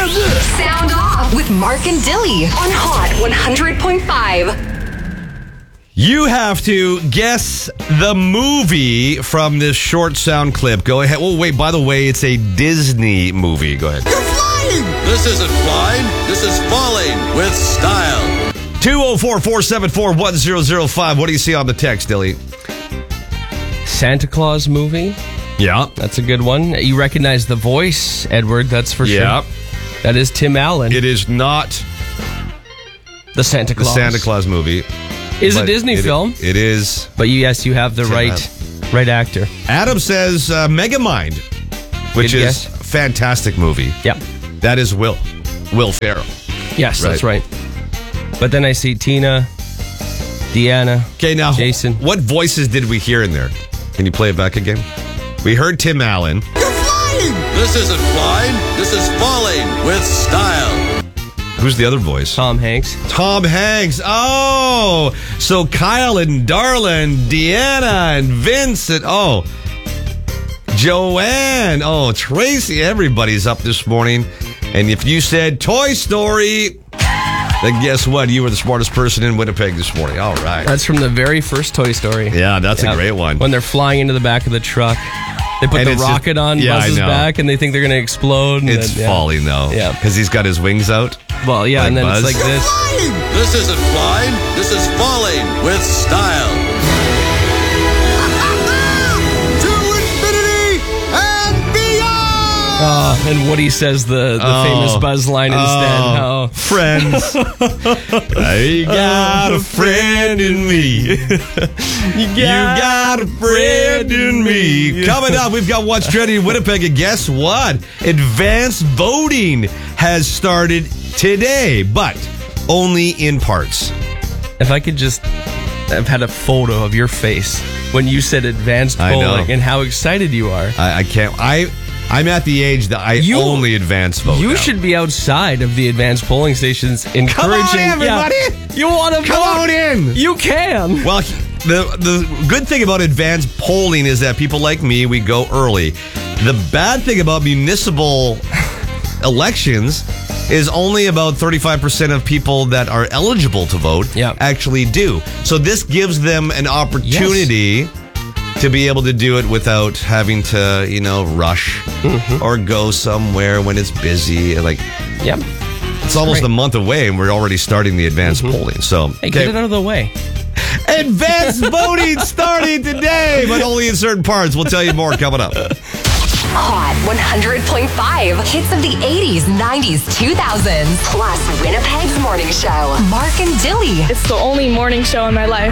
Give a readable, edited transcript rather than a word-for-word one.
Sound Off with Mark and Dilly on Hot 100.5. You have to guess the movie from this short sound clip. Go ahead. Oh, wait, by the way, it's a Disney movie. Go ahead. You're flying! This isn't flying. This is falling with style. 204-474-1005. What do you see on the text, Dilly? Santa Claus movie. Yeah. That's a good one. You recognize the voice, Edward, that's for Yeah. sure. That is Tim Allen. It is not The Santa the Claus. Santa Claus movie. Is a but Disney film. It is. But yes, you have the Tim right actor. Adam says Megamind, which Good is guess. a fantastic movie. Yep. That is Will Ferrell. Yes, that's right. But then I see Tina, Deanna, Okay, now, Jason. what voices did we hear in there? Can you play it back again? We heard Tim Allen. You're flying! This isn't flying. This is falling with style. Who's the other voice? Tom Hanks. Tom Hanks. Oh, so Kyle and Darla and Deanna and Vince and Joanne. Oh, Tracy. Everybody's up this morning. And if you said Toy Story, then guess what? You were the smartest person in Winnipeg this morning. All right. That's from the very first Toy Story. Yeah, that's a great one. When they're flying into the back of the truck. They put And the it's rocket just- on yeah, I Buzz's know. back, and they think they're going to explode. And It's then, falling, though. Yeah. Because he's got his wings out. Well, yeah, Like and then Buzz. it's like this. Flying! This isn't flying. This is falling with style. To infinity and beyond! And Woody says the famous Buzz line instead. Oh. Friends. I got a friend in me. You got a friend in me. Coming up, we've got What's Trending in Winnipeg. And guess what? Advanced voting has started today, but only in parts. If I could just have had a photo of your face when you said advanced I know. polling and how excited you are. I can't. I'm at the age that I only advance vote. You now. should be outside of the advanced polling stations encouraging. Come on, everybody! Yeah, you want to vote? Come on in. You can. Well, the good thing about advanced polling is that people like me, we go early. The bad thing about municipal elections is only about 35% of people that are eligible to vote actually do. So this gives them an opportunity to be able to do it without having to, rush or go somewhere when it's busy. It's almost a month away and we're already starting the advanced polling. So Hey, get it out of the way. Advanced voting starting today, but only in certain parts. We'll tell you more coming up. Hot 100.5. Hits of the 80s, 90s, 2000s. Plus Winnipeg's morning show. Mark and Dilly. It's the only morning show in my life.